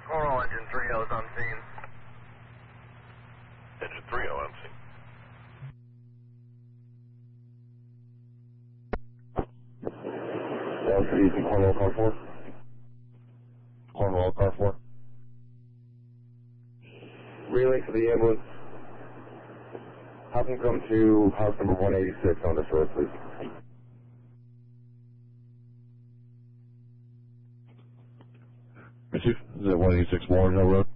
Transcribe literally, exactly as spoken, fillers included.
Cornwall engine three oh is on scene. Engine three oh on scene. L C to Cornwall car four. Cornwall, car four. Relay to the ambulance. Have them come to house number one eighty-six on this road, please. Is it one eighty-six Warren Hill Road?